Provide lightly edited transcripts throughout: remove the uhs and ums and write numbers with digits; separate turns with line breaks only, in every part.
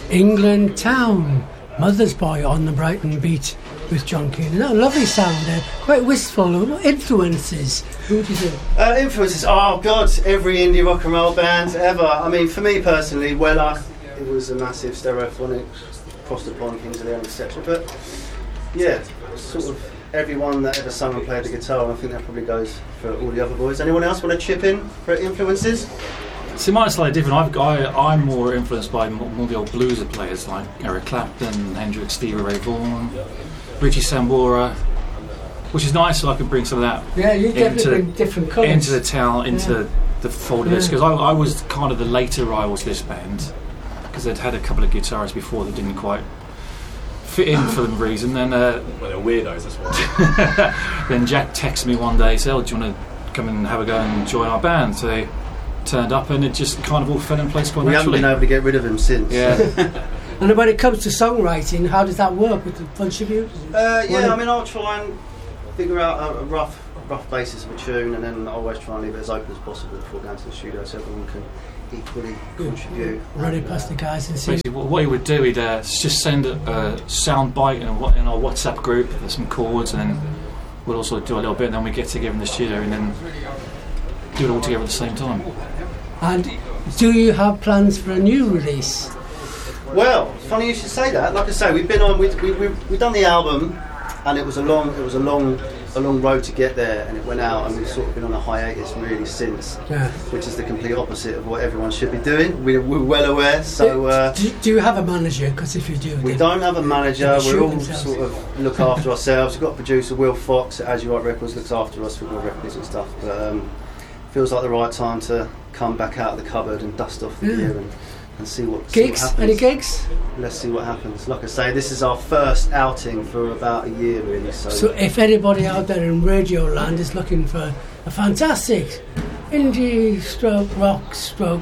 England Town, Mother's Boy on the Brighton Beat with John Keenan. Oh, lovely sound there, quite wistful. Influences, who would you say?
Influences, oh God, every indie rock and roll band ever. I mean, for me personally, Weller, it was a massive Stereophonics, Cross the Pond, Kings of Leon, etc. But yeah, sort of everyone that ever sung and played the guitar, and I think that probably goes for all the other boys. Anyone else want to chip in for influences?
See, mine's slightly different. I'm more influenced by more the old blueser players like Eric Clapton, Hendrix, Stevie Ray Vaughan, Richie Sambora, which is nice, so I can bring some of that
you definitely bring different colours
into the town, into the fold of this, because I was kind of the later arrival to this band, because they'd had a couple of guitarists before that didn't quite fit in for some reason. Then
they're weirdos, that's why.
Then Jack texted me one day, said, "Oh, do you want to come and have a go and join our band?" So they turned up, and it just kind of all fell in place quite naturally.
We haven't been able to get rid of him since.
Yeah.
And when it comes to songwriting, how does that work with a bunch of you?
I mean, I'll try and figure out a rough basis of a tune, and then I always try and leave it as open as possible before going to the studio, so everyone can equally contribute.
Run it past the guys and see.
Basically, what he would do, he'd just send a sound bite in our WhatsApp group, some chords, and then we'll also do a little bit, and then we get together in the studio and then do it all together at the same time.
And do you have plans for a new release?
Well, funny you should say that. Like I say, we've done the album, and it was a long road to get there, and it went out, and we've sort of been on a hiatus really since, which is the complete opposite of what everyone should be doing. We're well aware. So,
do you have a manager? Because if you do,
we don't have a manager. We're all sort of look after ourselves. We've got a producer, Will Fox at As You Write Records, looks after us with all records and stuff. But feels like the right time to come back out of the cupboard and dust off the gear and see what happens.
Any gigs?
Let's see what happens. Like I say, this is our first outing for about a year, really.
So if anybody out there in radio land is looking for a fantastic indie rock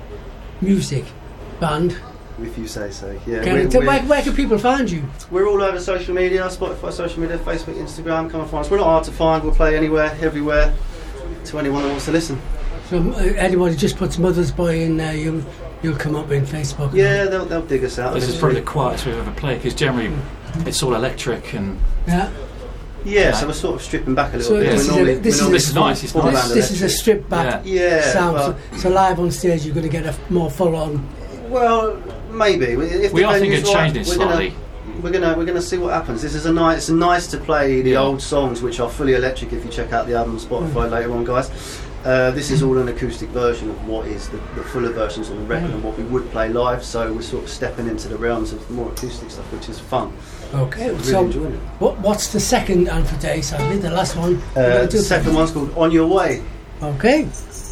music band,
if you say so, yeah.
Where can people find you?
We're all over social media, Spotify, social media, Facebook, Instagram. Come and find us. We're not hard to find. We'll play anywhere, everywhere, to anyone that wants to listen.
So anyone who just puts Mother's Boy in there, you'll come up in Facebook.
Yeah, they'll dig us out.
This is probably the quietest we've ever played, because generally it's all electric and
so we're sort of stripping back a little bit.
This is nice.
This is a stripped back sound. So live on stage, you're going to get a more full on.
Well, maybe. If
we are thinking of changing it slightly.
We're gonna see what happens. This is it's nice to play the old songs, which are fully electric. If you check out the album on Spotify later on, guys. This is all an acoustic version of what is the fuller versions on the record and what we would play live, so we're sort of stepping into the realms of more acoustic stuff, which is fun.
Okay,
really
so
enjoying it.
What's the second and for today, sadly, the last one?
The second one's called On Your Way.
Okay.